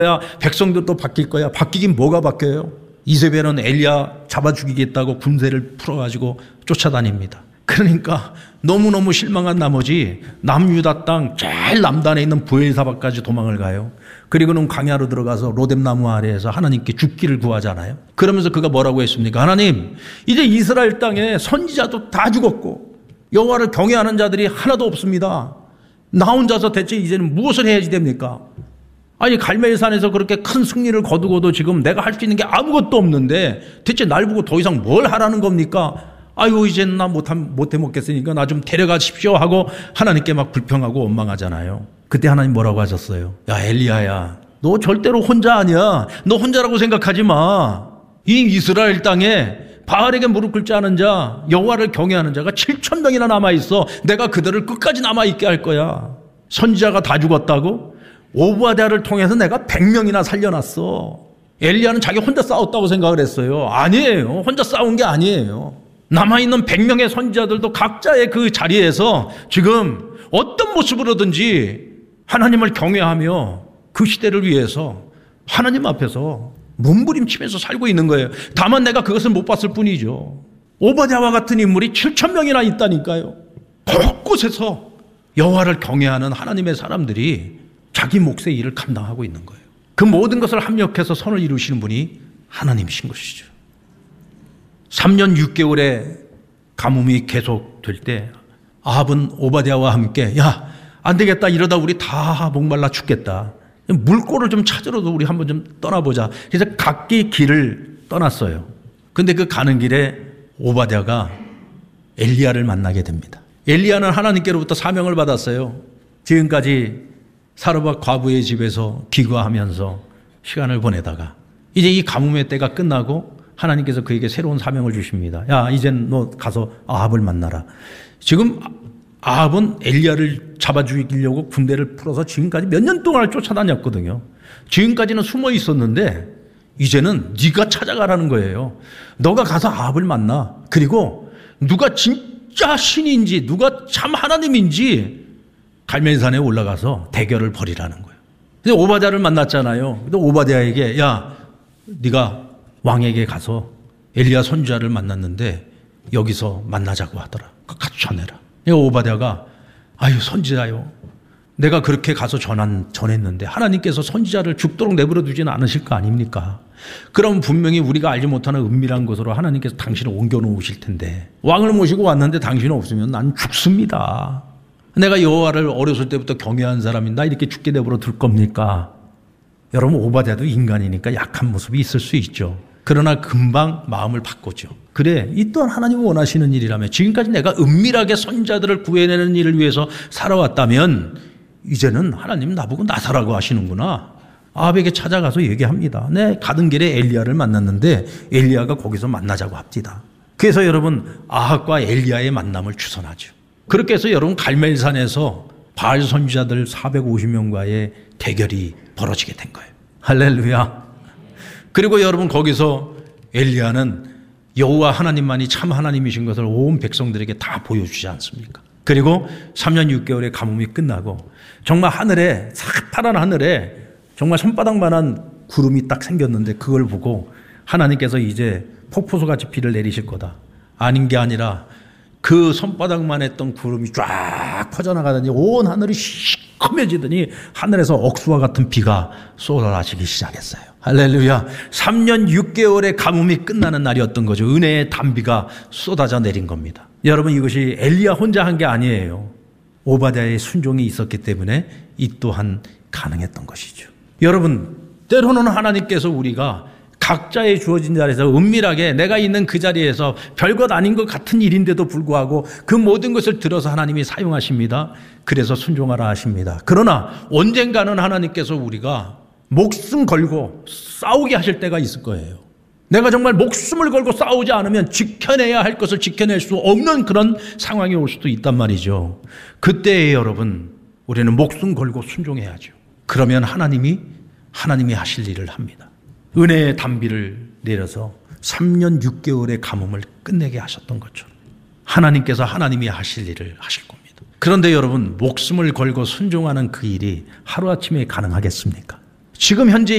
백성들도 바뀔 거야. 바뀌긴 뭐가 바뀌어요? 이세벨은 엘리야 잡아 죽이겠다고 군대를 풀어가지고 쫓아다닙니다. 그러니까 너무너무 실망한 나머지 남유다 땅 제일 남단에 있는 브엘사바까지 도망을 가요. 그리고는 광야로 들어가서 로뎀나무 아래에서 하나님께 죽기를 구하잖아요. 그러면서 그가 뭐라고 했습니까? 하나님, 이제 이스라엘 땅에 선지자도 다 죽었고 여호와를 경외하는 자들이 하나도 없습니다. 나 혼자서 대체 이제는 무엇을 해야지 됩니까? 아니 갈멜산에서 그렇게 큰 승리를 거두고도 지금 내가 할 수 있는 게 아무것도 없는데 대체 날 보고 더 이상 뭘 하라는 겁니까? 아이고 이제는 나 못해 먹겠으니까 나 좀 데려가십시오 하고 하나님께 막 불평하고 원망하잖아요. 그때 하나님 뭐라고 하셨어요? 야 엘리야야, 너 절대로 혼자 아니야. 너 혼자라고 생각하지 마. 이 이스라엘 땅에 바알에게 무릎 꿇지 않은 자, 여호와를 경외하는 자가 7,000명이나 남아있어. 내가 그들을 끝까지 남아있게 할 거야. 선지자가 다 죽었다고? 오바댜를 통해서 내가 100명이나 살려놨어. 엘리야는 자기 혼자 싸웠다고 생각을 했어요. 아니에요. 혼자 싸운 게 아니에요. 남아있는 100명의 선지자들도 각자의 그 자리에서 지금 어떤 모습으로든지 하나님을 경외하며 그 시대를 위해서 하나님 앞에서 몸부림치면서 살고 있는 거예요. 다만 내가 그것을 못 봤을 뿐이죠. 오바댜와 같은 인물이 7,000명이나 있다니까요. 곳곳에서 여호와를 경외하는 하나님의 사람들이 자기 몫의 일을 감당하고 있는 거예요. 그 모든 것을 합력해서 선을 이루시는 분이 하나님이신 것이죠. 3년 6개월의 가뭄이 계속될 때 아합은 오바댜와 함께 야, 안 되겠다. 이러다 우리 다 목말라 죽겠다. 물꼬를 좀 찾으러도 우리 한번 좀 떠나보자. 그래서 각기 길을 떠났어요. 근데 그 가는 길에 오바댜가 엘리야를 만나게 됩니다. 엘리야는 하나님께로부터 사명을 받았어요. 지금까지 사르밧 과부의 집에서 기거하면서 시간을 보내다가 이제 이 가뭄의 때가 끝나고 하나님께서 그에게 새로운 사명을 주십니다. 야, 이젠 너 가서 아합을 만나라. 지금 아합은 엘리야를 잡아 죽이려고 군대를 풀어서 지금까지 몇 년 동안 쫓아다녔거든요. 지금까지는 숨어 있었는데 이제는 네가 찾아가라는 거예요. 너가 가서 아합을 만나. 그리고 누가 진짜 신인지 누가 참 하나님인지 갈멜산에 올라가서 대결을 벌이라는 거예요. 근데 오바댜를 만났잖아요. 근데 오바댜에게 야, 네가 왕에게 가서 엘리야 선지자를 만났는데 여기서 만나자고 하더라. 같이 전해라. 오바댜가 아유 선지자요, 내가 그렇게 가서 전했는데 하나님께서 선지자를 죽도록 내버려 두지는 않으실 거 아닙니까? 그럼 분명히 우리가 알지 못하는 은밀한 곳으로 하나님께서 당신을 옮겨놓으실 텐데 왕을 모시고 왔는데 당신이 없으면 난 죽습니다. 내가 여호와를 어렸을 때부터 경외한 사람인데 나 이렇게 죽게 내버려 둘 겁니까? 여러분 오바댜도 인간이니까 약한 모습이 있을 수 있죠. 그러나 금방 마음을 바꾸죠. 그래, 이 또한 하나님이 원하시는 일이라며 지금까지 내가 은밀하게 선지자들을 구해내는 일을 위해서 살아왔다면 이제는 하나님 나보고 나서라고 하시는구나. 아합에게 찾아가서 얘기합니다. 네, 가던 길에 엘리야를 만났는데 엘리야가 거기서 만나자고 합니다. 그래서 여러분 아합과 엘리야의 만남을 추선하죠. 그렇게 해서 여러분 갈멜산에서 바알 선지자들 450명과의 대결이 벌어지게 된 거예요. 할렐루야. 그리고 여러분 거기서 엘리야는 여호와 하나님만이 참 하나님이신 것을 온 백성들에게 다 보여주지 않습니까? 그리고 3년 6개월의 가뭄이 끝나고 정말 하늘에 파란 하늘에 정말 손바닥만한 구름이 딱 생겼는데 그걸 보고 하나님께서 이제 폭포수같이 비를 내리실 거다. 아닌 게 아니라 그 손바닥만 했던 구름이 쫙 퍼져나가더니 온 하늘이 시커매지더니 하늘에서 억수와 같은 비가 쏟아지기 시작했어요. 할렐루야. 3년 6개월의 가뭄이 끝나는 날이었던 거죠. 은혜의 단비가 쏟아져 내린 겁니다. 여러분 이것이 엘리야 혼자 한 게 아니에요. 오바댜의 순종이 있었기 때문에 이 또한 가능했던 것이죠. 여러분 때로는 하나님께서 우리가 각자의 주어진 자리에서 은밀하게 내가 있는 그 자리에서 별것 아닌 것 같은 일인데도 불구하고 그 모든 것을 들어서 하나님이 사용하십니다. 그래서 순종하라 하십니다. 그러나 언젠가는 하나님께서 우리가 목숨 걸고 싸우게 하실 때가 있을 거예요. 내가 정말 목숨을 걸고 싸우지 않으면 지켜내야 할 것을 지켜낼 수 없는 그런 상황이 올 수도 있단 말이죠. 그때에 여러분 우리는 목숨 걸고 순종해야죠. 그러면 하나님이 하실 일을 합니다. 은혜의 단비를 내려서 3년 6개월의 가뭄을 끝내게 하셨던 것처럼 하나님께서 하나님이 하실 일을 하실 겁니다. 그런데 여러분 목숨을 걸고 순종하는 그 일이 하루아침에 가능하겠습니까? 지금 현재